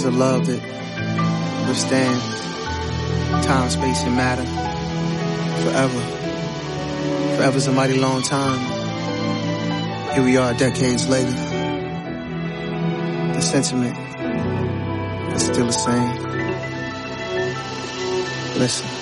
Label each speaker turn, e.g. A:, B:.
A: is a love that withstands time, space, and matter forever. Forever's a mighty long time. Here we are decades later. The sentiment is still the same. Listen.